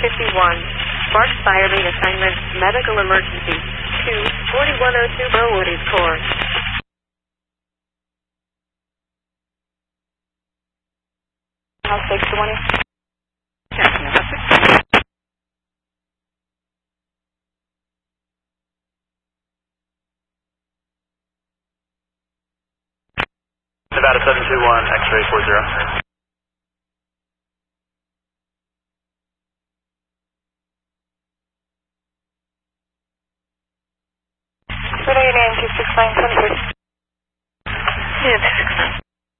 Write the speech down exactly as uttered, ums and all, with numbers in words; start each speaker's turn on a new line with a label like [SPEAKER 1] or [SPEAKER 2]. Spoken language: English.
[SPEAKER 1] fifty-one. Sparks Fire Main Assignment, Medical Emergency, two forty-one oh two Burwood is Core. House six twenty.
[SPEAKER 2] Nevada seven two one, X-ray four zero.
[SPEAKER 1] What are your name? two six nine seven six.
[SPEAKER 3] Yeah, two six nine.